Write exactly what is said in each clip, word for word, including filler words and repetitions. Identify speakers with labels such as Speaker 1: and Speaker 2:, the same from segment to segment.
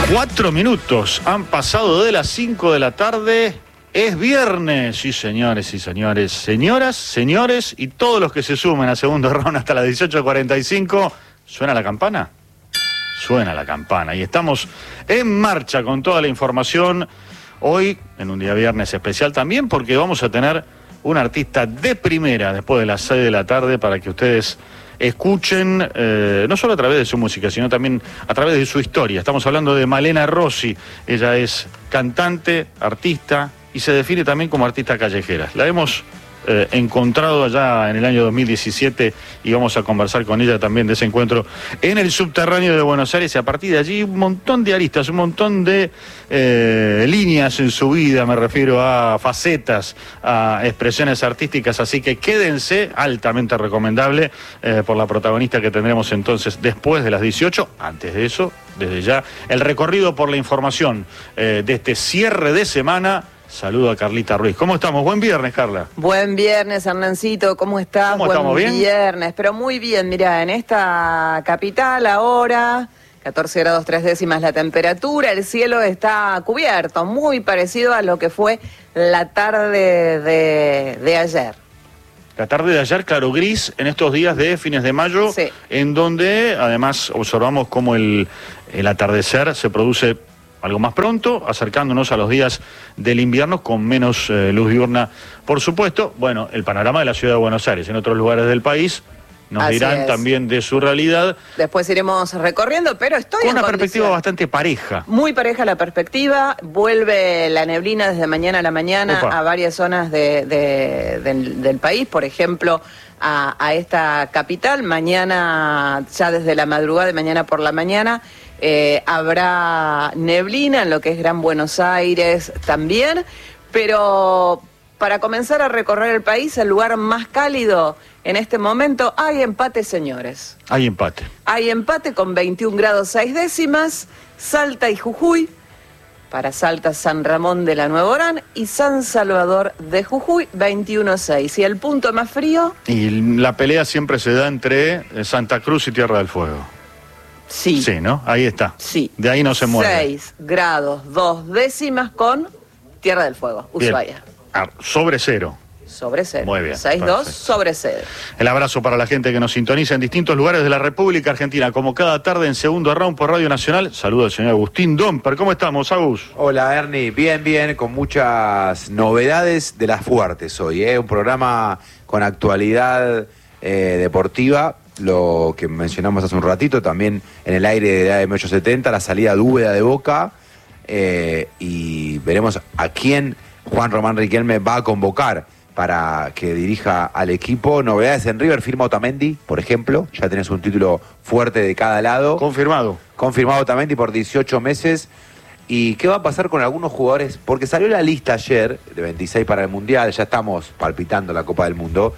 Speaker 1: Cuatro minutos han pasado de las cinco de la tarde. Es viernes, sí señores y señores, señoras, señores y todos los que se sumen a segundo round hasta las dieciocho cuarenta y cinco. ¿Suena la campana? Suena la campana y estamos en marcha con toda la información. Hoy, en un día viernes especial también, porque vamos a tener un artista de primera después de las seis de la tarde para que ustedes escuchen, eh, no solo a través de su música, sino también a través de su historia. Estamos hablando de Malena Rossi. Ella es cantante, artista y se define también como artista callejera. La hemos eh, encontrado allá en el año dos mil diecisiete y vamos a conversar con ella también de ese encuentro en el subterráneo de Buenos Aires, y a partir de allí un montón de aristas, un montón de eh, líneas en su vida, me refiero a facetas, a expresiones artísticas, así que quédense, altamente recomendable eh, por la protagonista que tendremos entonces después de las dieciocho. Antes de eso, desde ya, el recorrido por la información eh, de este cierre de semana. Saludo a Carlita Ruiz. ¿Cómo estamos? Buen viernes, Carla.
Speaker 2: Buen viernes, Hernancito. ¿Cómo estás?
Speaker 1: ¿Cómo
Speaker 2: Buen
Speaker 1: estamos? ¿Bien?
Speaker 2: viernes, pero muy bien. Mirá, en esta capital ahora, catorce grados tres décimas la temperatura, el cielo está cubierto, muy parecido a lo que fue la tarde de, de ayer.
Speaker 1: La tarde de ayer, claro, gris en estos días de fines de mayo,
Speaker 2: Sí.
Speaker 1: En donde además observamos cómo el, el atardecer se produce algo más pronto, acercándonos a los días del invierno con menos eh, luz diurna. Por supuesto, bueno, el panorama de la ciudad de Buenos Aires, en otros lugares del país, nos
Speaker 2: Así
Speaker 1: dirán
Speaker 2: es.
Speaker 1: también de su realidad.
Speaker 2: Después iremos recorriendo, pero estoy
Speaker 1: Con
Speaker 2: en
Speaker 1: una perspectiva
Speaker 2: condición.
Speaker 1: bastante pareja.
Speaker 2: Muy pareja la perspectiva, vuelve la neblina desde mañana a la mañana
Speaker 1: Opa.
Speaker 2: a varias zonas de, de- del, del país, por ejemplo, a, a esta capital. Mañana, ya desde la madrugada de mañana por la mañana, eh, habrá neblina en lo que es Gran Buenos Aires también, pero para comenzar a recorrer el país, el lugar más cálido en este momento, hay empate, señores.
Speaker 1: Hay empate.
Speaker 2: Hay empate con veintiún grados seis décimas, Salta y Jujuy. Para Salta, San Ramón de la Nueva Orán y San Salvador de Jujuy, veintiuno seis. Y el punto más frío,
Speaker 1: Y la pelea siempre se da entre eh, Santa Cruz y Tierra del Fuego.
Speaker 2: sí,
Speaker 1: Sí, ¿no? Ahí está.
Speaker 2: sí.
Speaker 1: De ahí no se mueve.
Speaker 2: seis grados dos décimas con Tierra del Fuego,
Speaker 1: Bien.
Speaker 2: Ushuaia.
Speaker 1: Ah, sobre cero.
Speaker 2: Sobre cero.
Speaker 1: Muy bien,
Speaker 2: seis dos
Speaker 1: perfecto.
Speaker 2: sobre cero.
Speaker 1: El abrazo para la gente que nos sintoniza en distintos lugares de la República Argentina, como cada tarde en segundo round por Radio Nacional. Saludo al señor Agustín Domper. ¿Cómo estamos, Agus?
Speaker 3: Hola Ernie, bien, bien, con muchas novedades de las fuertes hoy, ¿eh? Un programa con actualidad eh, deportiva, lo que mencionamos hace un ratito, también en el aire de A M ochocientos setenta, la salida de Úbeda de Boca, eh, y veremos a quién Juan Román Riquelme va a convocar para que dirija al equipo. Novedades en River, firma Otamendi, por ejemplo, ya tenés un título fuerte de cada lado.
Speaker 1: Confirmado.
Speaker 3: Confirmado Otamendi por dieciocho meses. ¿Y qué va a pasar con algunos jugadores? Porque salió la lista ayer de veintiséis para el Mundial, ya estamos palpitando la Copa del Mundo.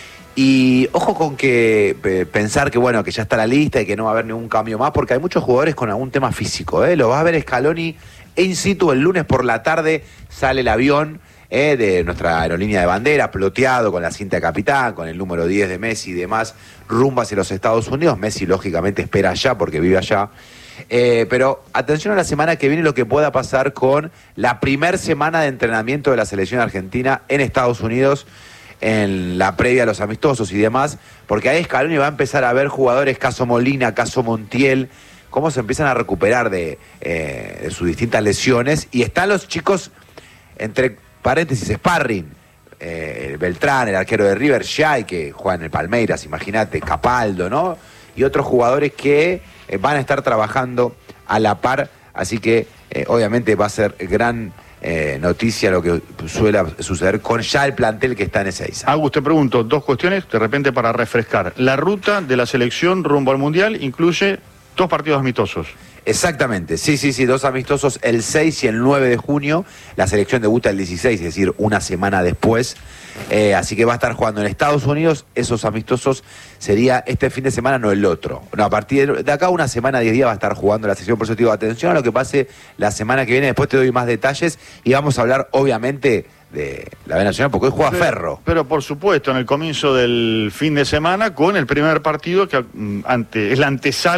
Speaker 3: Y ojo con que eh, pensar que bueno, que ya está la lista y que no va a haber ningún cambio más, porque hay muchos jugadores con algún tema físico, ¿eh? Lo vas a ver Scaloni in situ el lunes por la tarde, sale el avión eh, de nuestra aerolínea de bandera, ploteado con la cinta de capitán, con el número diez de Messi y demás, rumbo hacia los Estados Unidos. Messi lógicamente espera allá porque vive allá. Eh, pero atención a la semana que viene, lo que pueda pasar con la primer semana de entrenamiento de la selección argentina en Estados Unidos, en la previa a los amistosos y demás, porque ahí Scaloni va a empezar a ver jugadores, caso Molina, caso Montiel, cómo se empiezan a recuperar de, eh, de sus distintas lesiones, y están los chicos, entre paréntesis, sparring, eh, Beltrán, el arquero de River, Shai, que juega en el Palmeiras, imagínate, Capaldo, ¿no? Y otros jugadores que eh, van a estar trabajando a la par, así que eh, obviamente va a ser gran eh, noticia lo que suele suceder con ya el plantel que está en Ezeiza.
Speaker 1: Agus, te pregunto dos cuestiones, de repente para refrescar. La ruta de la selección rumbo al Mundial incluye dos partidos amistosos.
Speaker 3: Exactamente, sí, sí, sí, dos amistosos el seis y el nueve de junio. La selección debuta el dieciséis, es decir, una semana después. Eh, así que va a estar jugando en Estados Unidos. Esos amistosos sería este fin de semana, no el otro. No, a partir de acá una semana, diez días va a estar jugando la selección. Por eso te digo, atención a lo que pase la semana que viene. Después te doy más detalles y vamos a hablar, obviamente, de la B Nacional, porque hoy juega
Speaker 1: pero,
Speaker 3: Ferro.
Speaker 1: Pero por supuesto, en el comienzo del fin de semana, con el primer partido que mm, ante, es la antesala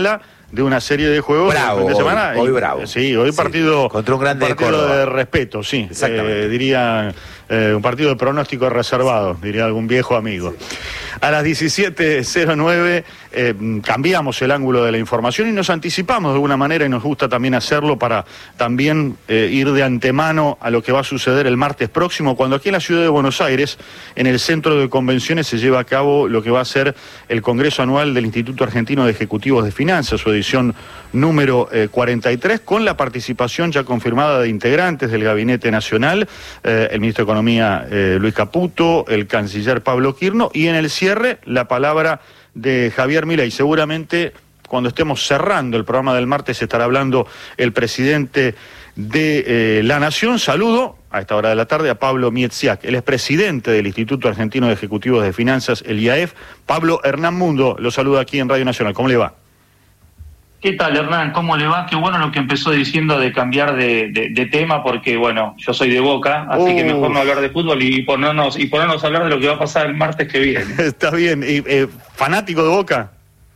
Speaker 1: de una serie de juegos
Speaker 3: bravo,
Speaker 1: el fin de semana.
Speaker 3: Hoy, hoy
Speaker 1: y,
Speaker 3: bravo.
Speaker 1: Sí, hoy
Speaker 3: sí,
Speaker 1: partido,
Speaker 3: contra un grande
Speaker 1: partido
Speaker 3: de Córdoba.
Speaker 1: de respeto, sí.
Speaker 3: Exactamente.
Speaker 1: Eh, diría eh, un partido de pronóstico reservado, diría algún viejo amigo. Sí. A las diecisiete cero nueve eh, cambiamos el ángulo de la información y nos anticipamos de alguna manera, y nos gusta también hacerlo para también eh, ir de antemano a lo que va a suceder el martes próximo, cuando aquí en la ciudad de Buenos Aires, en el Centro de Convenciones, se lleva a cabo lo que va a ser el Congreso Anual del Instituto Argentino de Ejecutivos de Finanzas, su edición número eh, cuarenta y tres, con la participación ya confirmada de integrantes del Gabinete Nacional, eh, el Ministro de Economía eh, Luis Caputo, el Canciller Pablo Quirno, y en el cierre la palabra de Javier Milei. Seguramente cuando estemos cerrando el programa del martes estará hablando el presidente de eh, la Nación. Saludo a esta hora de la tarde a Pablo Miedziak, él es presidente del Instituto Argentino de Ejecutivos de Finanzas, el I A E F. Pablo, Hernán Mundo lo saluda aquí en Radio Nacional. ¿Cómo le va?
Speaker 4: ¿Qué tal, Hernán? ¿Cómo le va? Qué bueno lo que empezó diciendo de cambiar de, de, de tema, porque, bueno, yo soy de Boca, así uh. que mejor no hablar de fútbol y ponernos y ponernos a hablar de lo que va a pasar el martes que viene.
Speaker 1: Está bien. ¿Y, eh, fanático de Boca?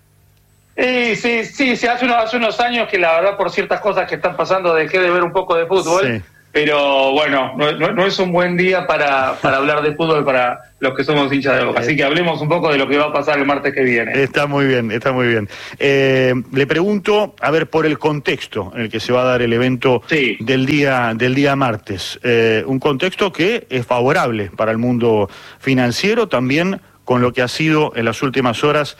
Speaker 4: Sí, sí, sí, sí, hace unos, hace unos años que la verdad por ciertas cosas que están pasando dejé de ver un poco de fútbol, sí. Pero bueno, no, no, no es un buen día para, para hablar de fútbol para los que somos hinchas de Boca, así que hablemos un poco de lo que va a pasar el martes que viene.
Speaker 1: Está muy bien, está muy bien. Eh, le pregunto, a ver, por el contexto en el que se va a dar el evento sí. del día del día martes, eh, un contexto que es favorable para el mundo financiero, también con lo que ha sido en las últimas horas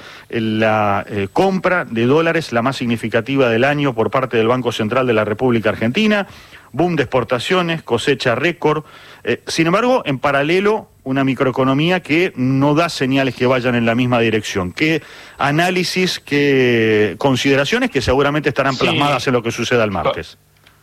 Speaker 1: la eh, compra de dólares, la más significativa del año por parte del Banco Central de la República Argentina, boom de exportaciones, cosecha récord. Eh, sin embargo, en paralelo, una microeconomía que no da señales que vayan en la misma dirección. ¿Qué análisis, qué consideraciones que seguramente estarán plasmadas sí. en lo que suceda el martes?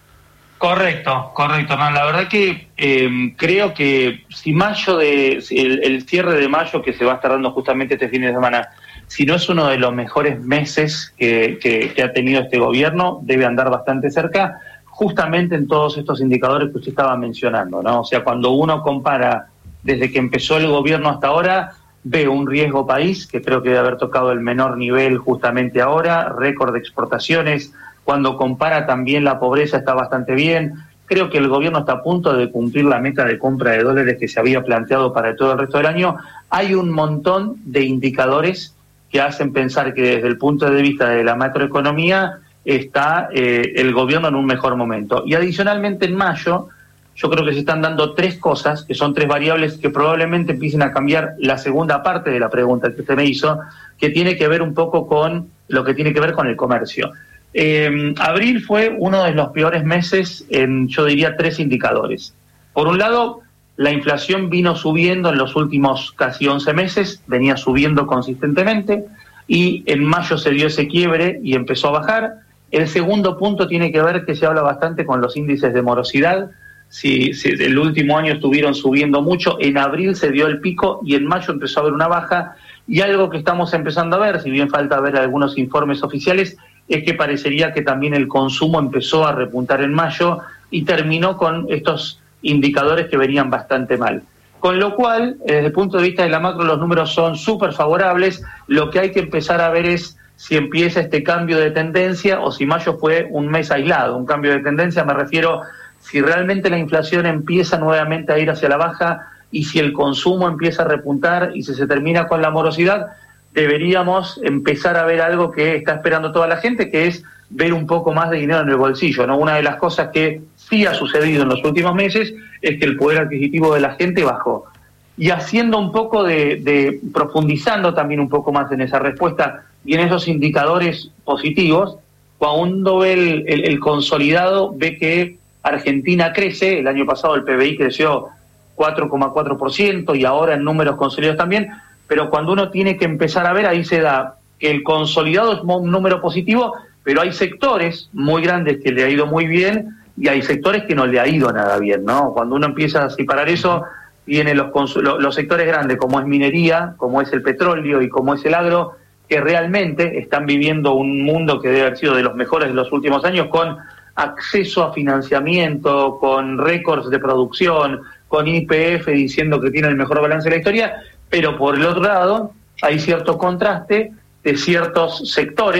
Speaker 4: Correcto, correcto, man. La verdad que eh, creo que si mayo de el, el cierre de mayo que se va a estar dando justamente este fin de semana, si no es uno de los mejores meses que, que, que ha tenido este gobierno, debe andar bastante cerca, justamente en todos estos indicadores que usted estaba mencionando, ¿no? O sea, cuando uno compara desde que empezó el gobierno hasta ahora, ve un riesgo país que creo que debe haber tocado el menor nivel justamente ahora, récord de exportaciones. Cuando compara también la pobreza está bastante bien. Creo que el gobierno está a punto de cumplir la meta de compra de dólares que se había planteado para todo el resto del año. Hay un montón de indicadores que hacen pensar que desde el punto de vista de la macroeconomía está eh, el gobierno en un mejor momento. Y adicionalmente en mayo, yo creo que se están dando tres cosas, que son tres variables que probablemente empiecen a cambiar la segunda parte de la pregunta que usted me hizo, que tiene que ver un poco con lo que tiene que ver con el comercio. Eh, abril fue uno de los peores meses en, yo diría, tres indicadores. Por un lado, la inflación vino subiendo en los últimos casi once meses, venía subiendo consistentemente, y en mayo se dio ese quiebre y empezó a bajar. El segundo punto tiene que ver que se habla bastante con los índices de morosidad. Si, si el último año estuvieron subiendo mucho, en abril se dio el pico y en mayo empezó a haber una baja. Y algo que estamos empezando a ver, si bien falta ver algunos informes oficiales, es que parecería que también el consumo empezó a repuntar en mayo y terminó con estos indicadores que venían bastante mal. Con lo cual, desde el punto de vista de la macro, los números son súper favorables. Lo que hay que empezar a ver es si empieza este cambio de tendencia o si mayo fue un mes aislado. Un cambio de tendencia, me refiero, si realmente la inflación empieza nuevamente a ir hacia la baja y si el consumo empieza a repuntar y si se termina con la morosidad, deberíamos empezar a ver algo que está esperando toda la gente, que es ver un poco más de dinero en el bolsillo, ¿no? Una de las cosas que sí ha sucedido en los últimos meses es que el poder adquisitivo de la gente bajó. Y haciendo un poco de, de profundizando también un poco más en esa respuesta y en esos indicadores positivos, cuando ve el, el, el consolidado, ve que Argentina crece, el año pasado el P B I creció cuatro coma cuatro por ciento y ahora en números consolidados también, pero cuando uno tiene que empezar a ver, ahí se da que el consolidado es un número positivo, pero hay sectores muy grandes que le ha ido muy bien y hay sectores que no le ha ido nada bien, ¿no? Cuando uno empieza a separar eso, vienen los, los sectores grandes, como es minería, como es el petróleo y como es el agro, que realmente están viviendo un mundo que debe haber sido de los mejores de los últimos años, con acceso a financiamiento, con récords de producción, con I P F diciendo que tiene el mejor balance de la historia, pero por el otro lado hay cierto contraste de ciertos sectores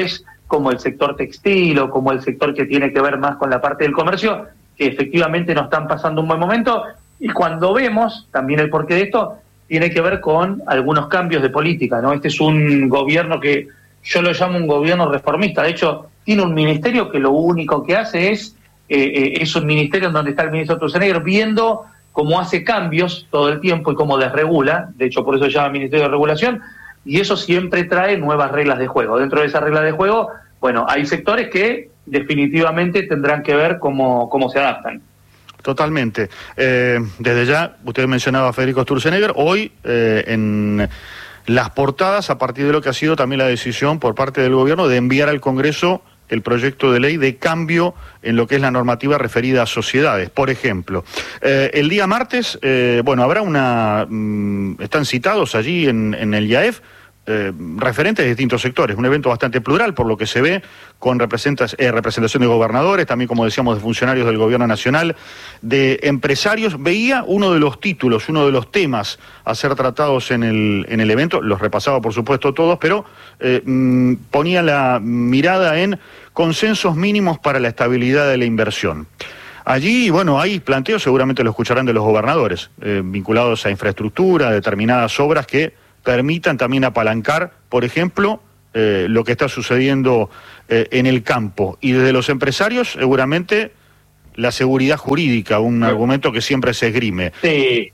Speaker 4: como el sector textil o como el sector que tiene que ver más con la parte del comercio, que efectivamente no están pasando un buen momento. Y cuando vemos también el porqué de esto, tiene que ver con algunos cambios de política, ¿no? Este es un gobierno que yo lo llamo un gobierno reformista. De hecho, tiene un ministerio que lo único que hace es, eh, eh, es un ministerio en donde está el ministro Sturzenegger viendo cómo hace cambios todo el tiempo y cómo desregula. De hecho, por eso se llama Ministerio de Regulación, y eso siempre trae nuevas reglas de juego. Dentro de esas reglas de juego, bueno, hay sectores que definitivamente tendrán que ver cómo, cómo se adaptan.
Speaker 1: Totalmente. Eh, desde ya, usted mencionaba a Federico Sturzenegger, hoy eh, en las portadas, a partir de lo que ha sido también la decisión por parte del gobierno de enviar al Congreso el proyecto de ley de cambio en lo que es la normativa referida a sociedades. Por ejemplo, eh, el día martes, eh, bueno, habrá una, mmm, están citados allí en, en el I A E F, Eh, referentes de distintos sectores, un evento bastante plural por lo que se ve, con representas, eh, representación de gobernadores, también como decíamos de funcionarios del gobierno nacional, de empresarios. Veía uno de los títulos, uno de los temas a ser tratados en el, en el evento, los repasaba por supuesto todos, pero eh, mmm, ponía la mirada en consensos mínimos para la estabilidad de la inversión. Allí, bueno, hay planteos, seguramente lo escucharán de los gobernadores, eh, vinculados a infraestructura, a determinadas obras que permitan también apalancar, por ejemplo, eh, lo que está sucediendo eh, en el campo. Y desde los empresarios, seguramente, la seguridad jurídica, un sí. argumento que siempre se esgrime.
Speaker 4: Sí,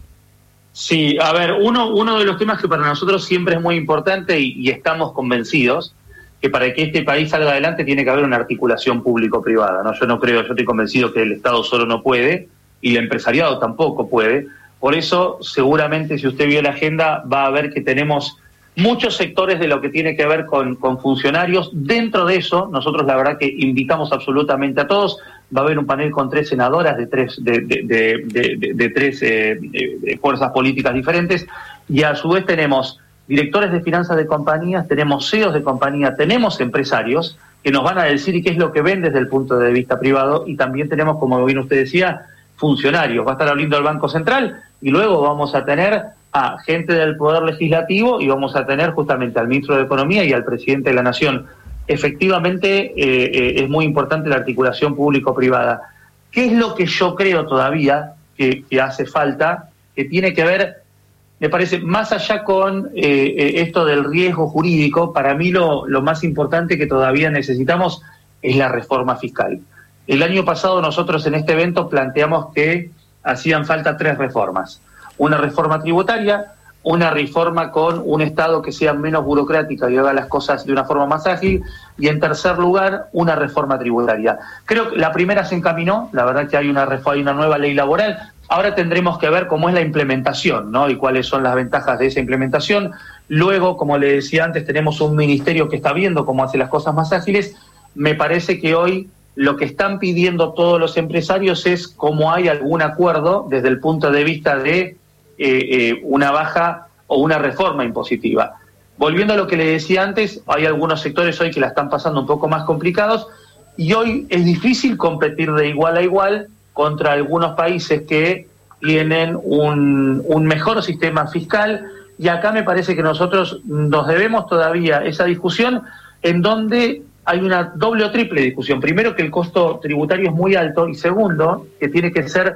Speaker 4: sí. A ver, uno, uno de los temas que para nosotros siempre es muy importante y, y estamos convencidos que para que este país salga adelante tiene que haber una articulación público-privada, ¿no? Yo no creo, yo estoy convencido que el Estado solo no puede y el empresariado tampoco puede. Por eso, seguramente, si usted vio la agenda, va a ver que tenemos muchos sectores de lo que tiene que ver con, con funcionarios. Dentro de eso, nosotros la verdad que invitamos absolutamente a todos. Va a haber un panel con tres senadoras de tres, de, de, de, de, de, de tres eh, de, de fuerzas políticas diferentes. Y a su vez tenemos directores de finanzas de compañías, tenemos C E Os de compañías, tenemos empresarios que nos van a decir qué es lo que ven desde el punto de vista privado. Y también tenemos, como bien usted decía, funcionarios. Va a estar abriendo el Banco Central y luego vamos a tener a gente del Poder Legislativo y vamos a tener justamente al Ministro de Economía y al Presidente de la Nación. Efectivamente, eh, eh, es muy importante la articulación público-privada. ¿Qué es lo que yo creo todavía que, que hace falta? Que tiene que ver, me parece, más allá con eh, eh, esto del riesgo jurídico, para mí lo, lo más importante que todavía necesitamos es la reforma fiscal. El año pasado nosotros en este evento planteamos que hacían falta tres reformas. Una reforma tributaria, una reforma con un Estado que sea menos burocrática y haga las cosas de una forma más ágil, y en tercer lugar, una reforma tributaria. Creo que la primera se encaminó, la verdad que hay una, hay una nueva ley laboral. Ahora tendremos que ver cómo es la implementación, ¿no? Y cuáles son las ventajas de esa implementación. Luego, como le decía antes, tenemos un ministerio que está viendo cómo hace las cosas más ágiles. Me parece que hoy lo que están pidiendo todos los empresarios es cómo hay algún acuerdo desde el punto de vista de eh, eh, una baja o una reforma impositiva. Volviendo a lo que le decía antes, hay algunos sectores hoy que la están pasando un poco más complicados y hoy es difícil competir de igual a igual contra algunos países que tienen un, un mejor sistema fiscal, y acá me parece que nosotros nos debemos todavía esa discusión en donde hay una doble o triple discusión. Primero, que el costo tributario es muy alto, y segundo, que tiene que ser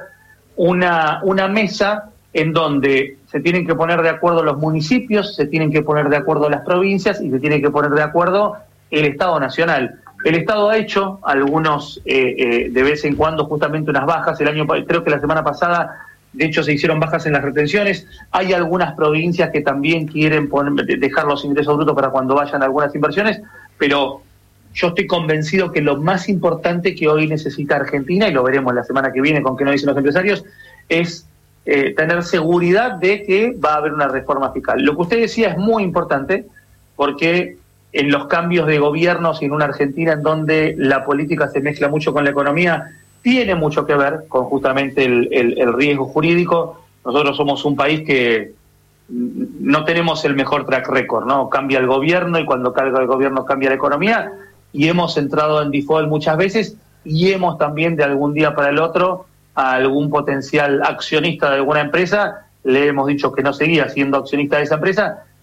Speaker 4: una, una mesa en donde se tienen que poner de acuerdo los municipios, se tienen que poner de acuerdo las provincias y se tiene que poner de acuerdo el Estado Nacional. El Estado ha hecho algunos, eh, eh, de vez en cuando, justamente unas bajas. El año, creo que la semana pasada, de hecho, se hicieron bajas en las retenciones. Hay algunas provincias que también quieren poner, dejar los ingresos brutos para cuando vayan algunas inversiones, pero yo estoy convencido que lo más importante que hoy necesita Argentina, y lo veremos la semana que viene con qué nos dicen los empresarios, es eh, tener seguridad de que va a haber una reforma fiscal. Lo que usted decía es muy importante, porque en los cambios de gobiernos y en una Argentina en donde la política se mezcla mucho con la economía, tiene mucho que ver con justamente el, el, el riesgo jurídico. Nosotros somos un país que no tenemos el mejor track record, ¿no? Cambia el gobierno y cuando cambia el gobierno cambia la economía, y hemos entrado en default muchas veces, y hemos también de algún día para el otro a algún potencial accionista de alguna empresa le hemos dicho que no seguía siendo accionista de esa empresa,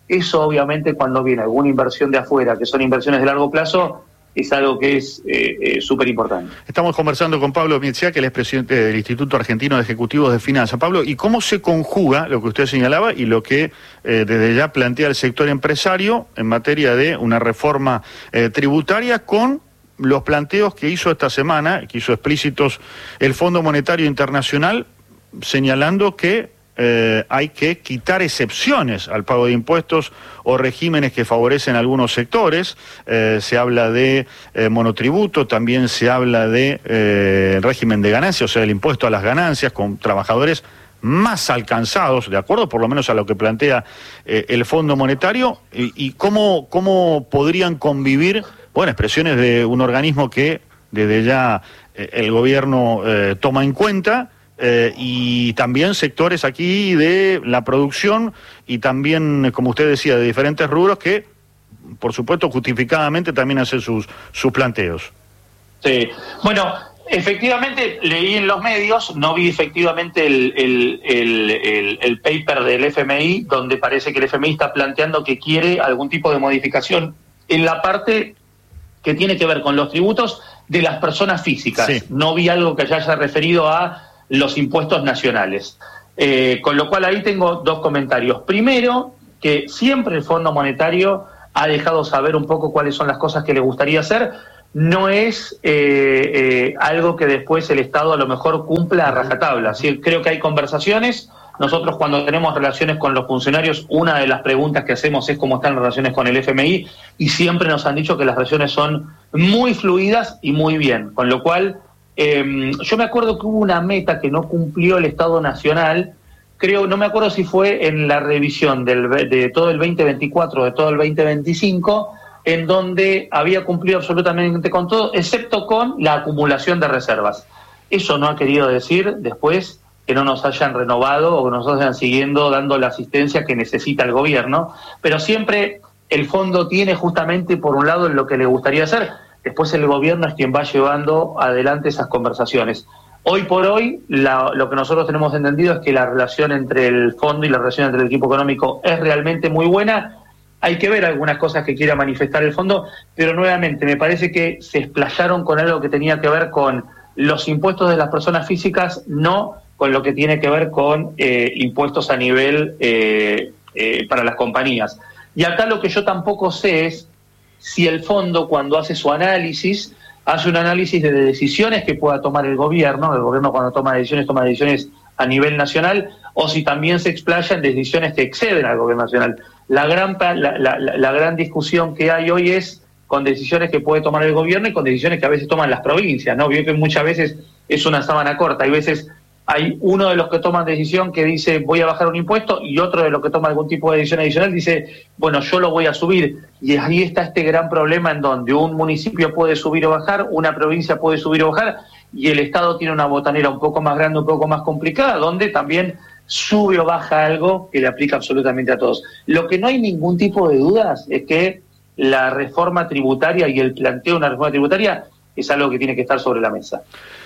Speaker 4: Eso obviamente cuando viene alguna inversión de afuera, que son inversiones de largo plazo, es algo que es eh, eh, súper importante.
Speaker 1: Estamos conversando con Pablo Miedziak, que él es presidente del Instituto Argentino de Ejecutivos de Finanzas. Pablo, ¿y cómo se conjuga lo que usted señalaba y lo que eh, desde ya plantea el sector empresario en materia de una reforma eh, tributaria con los planteos que hizo esta semana, que hizo explícitos el Fondo Monetario Internacional, señalando que Eh, hay que quitar excepciones al pago de impuestos o regímenes que favorecen a algunos sectores? Eh, se habla de eh, monotributo, también se habla de eh, régimen de ganancias, o sea, el impuesto a las ganancias con trabajadores más alcanzados, de acuerdo por lo menos a lo que plantea eh, el Fondo Monetario, y, y cómo, cómo podrían convivir, bueno, expresiones de un organismo que desde ya eh, el gobierno eh, toma en cuenta, Eh, y también sectores aquí de la producción y también, como usted decía, de diferentes rubros que, por supuesto, justificadamente también hacen sus, sus planteos.
Speaker 4: Sí, bueno, efectivamente leí en los medios, no vi efectivamente el, el, el, el, el paper del F M I, donde parece que el F M I está planteando que quiere algún tipo de modificación en la parte que tiene que ver con los tributos de las personas físicas. Sí. No vi algo que haya referido a los impuestos nacionales. Eh, con lo cual ahí tengo dos comentarios. Primero, que siempre el Fondo Monetario ha dejado saber un poco cuáles son las cosas que le gustaría hacer. No es eh, eh, algo que después el Estado a lo mejor cumpla a rajatabla. ¿Sí? Creo que hay conversaciones. Nosotros cuando tenemos relaciones con los funcionarios, una de las preguntas que hacemos es cómo están las relaciones con el F M I, y siempre nos han dicho que las relaciones son muy fluidas y muy bien. Con lo cual, Eh, yo me acuerdo que hubo una meta que no cumplió el Estado Nacional, creo, no me acuerdo si fue en la revisión del, de todo el veinte veinticuatro, de todo el veinte veinticinco, en donde había cumplido absolutamente con todo, excepto con la acumulación de reservas. Eso no ha querido decir después que no nos hayan renovado o que nos hayan siguiendo dando la asistencia que necesita el gobierno, pero siempre el fondo tiene justamente por un lado lo que le gustaría hacer. Después el gobierno es quien va llevando adelante esas conversaciones. Hoy por hoy, la, lo que nosotros tenemos entendido es que la relación entre el fondo y la relación entre el equipo económico es realmente muy buena. Hay que ver algunas cosas que quiera manifestar el fondo, pero nuevamente me parece que se explayaron con algo que tenía que ver con los impuestos de las personas físicas, no con lo que tiene que ver con eh, impuestos a nivel eh, eh, para las compañías. Y acá lo que yo tampoco sé es si el fondo, cuando hace su análisis, hace un análisis de decisiones que pueda tomar el gobierno, el gobierno cuando toma decisiones, toma decisiones a nivel nacional, o si también se explaya en decisiones que exceden al gobierno nacional. La gran, la, la, la gran discusión que hay hoy es con decisiones que puede tomar el gobierno y con decisiones que a veces toman las provincias, ¿no? Veo que muchas veces es una sábana corta, hay veces hay uno de los que toman decisión que dice voy a bajar un impuesto y otro de los que toma algún tipo de decisión adicional dice, bueno, yo lo voy a subir. Y ahí está este gran problema en donde un municipio puede subir o bajar, una provincia puede subir o bajar, y el Estado tiene una botanera un poco más grande, un poco más complicada, donde también sube o baja algo que le aplica absolutamente a todos. Lo que no hay ningún tipo de dudas es que la reforma tributaria y el planteo de una reforma tributaria es algo que tiene que estar sobre la mesa.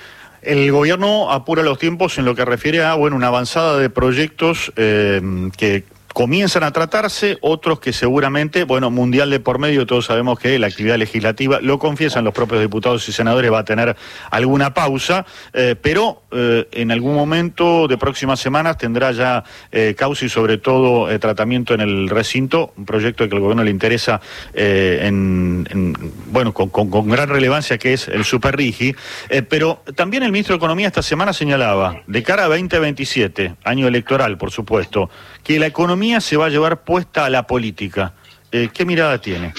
Speaker 1: El gobierno apura los tiempos en lo que refiere a, bueno, una avanzada de proyectos eh, que comienzan a tratarse, otros que seguramente, bueno, mundial de por medio, todos sabemos que la actividad legislativa, lo confiesan los propios diputados y senadores, va a tener alguna pausa, eh, pero eh, en algún momento de próximas semanas tendrá ya eh, causa y sobre todo eh, tratamiento en el recinto, un proyecto que al gobierno le interesa, eh, en, en, bueno, con, con, con gran relevancia, que es el Superrigi, eh, pero también el ministro de Economía esta semana señalaba, de cara a veinte veintisiete, año electoral, por supuesto, que la economía se va a llevar puesta a la política. Eh, ¿Qué mirada tiene?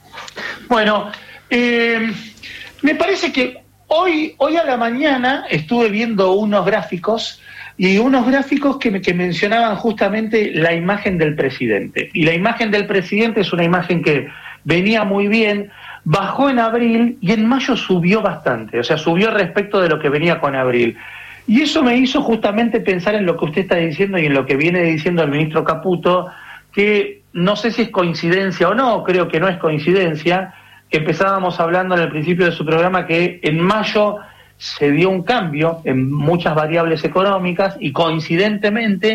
Speaker 4: Bueno, eh, me parece que hoy, hoy a la mañana estuve viendo unos gráficos y unos gráficos que, me, que mencionaban justamente la imagen del presidente. Y la imagen del presidente es una imagen que venía muy bien, bajó en abril y en mayo subió bastante, o sea, subió respecto de lo que venía con abril. Y eso me hizo justamente pensar en lo que usted está diciendo y en lo que viene diciendo el ministro Caputo, que no sé si es coincidencia o no, creo que no es coincidencia, que empezábamos hablando en el principio de su programa que en mayo se dio un cambio en muchas variables económicas y coincidentemente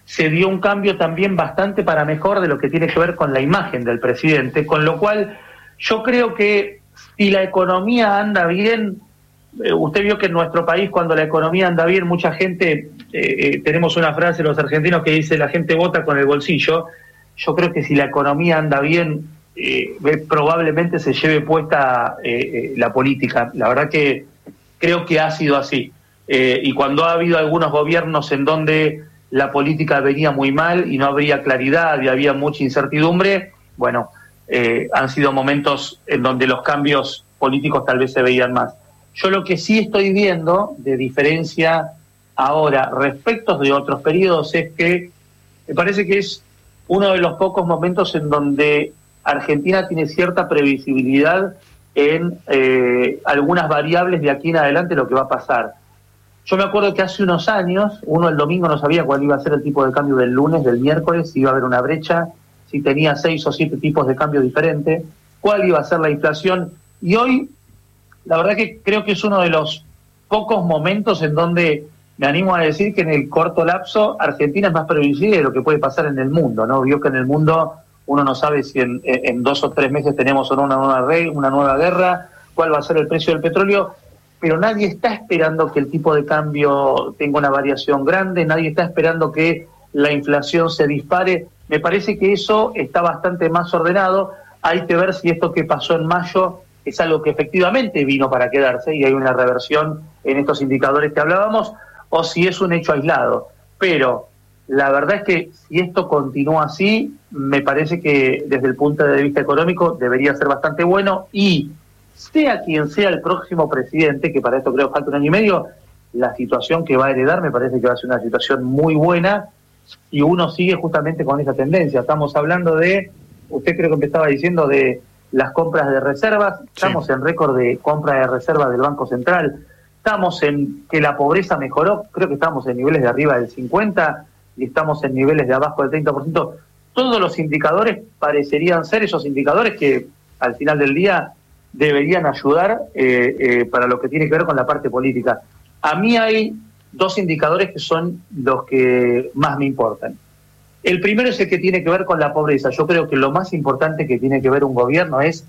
Speaker 4: se dio un cambio también bastante para mejor de lo que tiene que ver con la imagen del presidente, con lo cual yo creo que si la economía anda bien, eh, usted vio que en nuestro país cuando la economía anda bien, mucha gente, eh, eh, tenemos una frase los argentinos que dice la gente vota con el bolsillo. Yo creo que si la economía anda bien, eh, probablemente se lleve puesta eh, eh, la política. La verdad que creo que ha sido así. Eh, y cuando ha habido algunos gobiernos en donde la política venía muy mal y no había claridad y había mucha incertidumbre, bueno, eh, han sido momentos en donde los cambios políticos tal vez se veían más. Yo lo que sí estoy viendo de diferencia ahora respecto de otros periodos es que me parece que es uno de los pocos momentos en donde Argentina tiene cierta previsibilidad en eh, algunas variables de aquí en adelante lo que va a pasar. Yo me acuerdo que hace unos años, uno el domingo no sabía cuál iba a ser el tipo de cambio del lunes, del miércoles, si iba a haber una brecha, si tenía seis o siete tipos de cambio diferentes, cuál iba a ser la inflación. Y hoy, la verdad que creo que es uno de los pocos momentos en donde me animo a decir que en el corto lapso Argentina es más previsible de lo que puede pasar en el mundo, ¿no? Vio que en el mundo uno no sabe si en, en dos o tres meses tenemos o no una nueva, re, una nueva guerra, cuál va a ser el precio del petróleo, pero nadie está esperando que el tipo de cambio tenga una variación grande, nadie está esperando que la inflación se dispare. Me parece que eso está bastante más ordenado. Hay que ver si esto que pasó en mayo es algo que efectivamente vino para quedarse y hay una reversión en estos indicadores que hablábamos, o si es un hecho aislado. Pero la verdad es que si esto continúa así, me parece que desde el punto de vista económico debería ser bastante bueno, y sea quien sea el próximo presidente, que para esto creo falta un año y medio, la situación que va a heredar me parece que va a ser una situación muy buena, y uno sigue justamente con esa tendencia. Estamos hablando de, usted creo que me estaba diciendo, de las compras de reservas, estamos sí. en récord de compra de reservas del Banco Central, estamos en que la pobreza mejoró, creo que estamos en niveles de arriba del cincuenta y estamos en niveles de abajo del treinta por ciento. Todos los indicadores parecerían ser esos indicadores que al final del día deberían ayudar eh, eh, para lo que tiene que ver con la parte política. A mí hay dos indicadores que son los que más me importan. El primero es el que tiene que ver con la pobreza. Yo creo que lo más importante que tiene que ver un gobierno es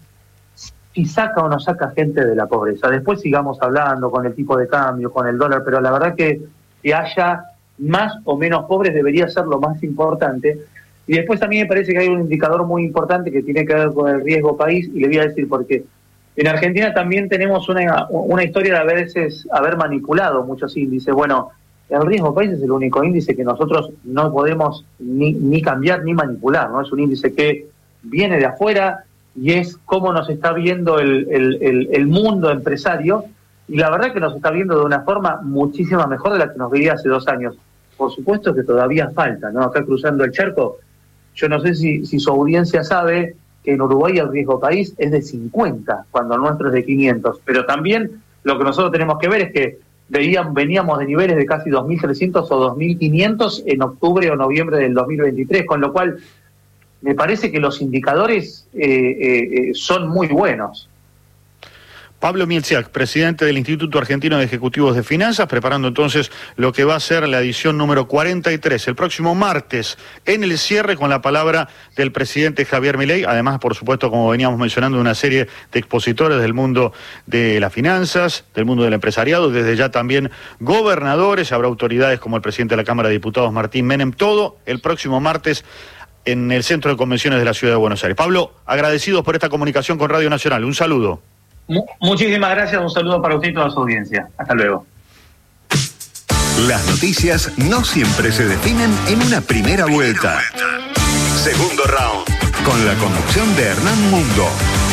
Speaker 4: si saca o no saca gente de la pobreza. Después sigamos hablando con el tipo de cambio, con el dólar, pero la verdad que que haya más o menos pobres debería ser lo más importante. Y después también me parece que hay un indicador muy importante que tiene que ver con el riesgo país, y le voy a decir por qué. En Argentina también tenemos una, una historia de a veces haber manipulado muchos índices. Bueno, el riesgo país es el único índice que nosotros no podemos ni, ni cambiar ni manipular, ¿no? Es un índice que viene de afuera y es cómo nos está viendo el, el, el, el mundo empresario, y la verdad que nos está viendo de una forma muchísimo mejor de la que nos veía hace dos años. Por supuesto que todavía falta, ¿no? Acá cruzando el charco, yo no sé si, si su audiencia sabe que en Uruguay el riesgo país es de cincuenta, cuando el nuestro es de quinientos. Pero también lo que nosotros tenemos que ver es que veían, veníamos de niveles de casi dos mil trescientos o dos mil quinientos en octubre o noviembre del dos mil veintitrés, con lo cual me parece que los indicadores eh, eh, son muy buenos.
Speaker 1: Pablo Mielziak, presidente del Instituto Argentino de Ejecutivos de Finanzas, preparando entonces lo que va a ser la edición número cuarenta y tres, el próximo martes, en el cierre con la palabra del presidente Javier Milei, además, por supuesto, como veníamos mencionando, una serie de expositores del mundo de las finanzas, del mundo del empresariado, desde ya también gobernadores, habrá autoridades como el presidente de la Cámara de Diputados, Martín Menem, todo el próximo martes en el Centro de Convenciones de la Ciudad de Buenos Aires. Pablo, agradecidos por esta comunicación con Radio Nacional, un saludo.
Speaker 4: Muchísimas gracias, un saludo para usted y toda su audiencia. Hasta luego.
Speaker 5: Las noticias no siempre se definen en una primera vuelta. Segundo round, con la conducción de Hernán Mundo.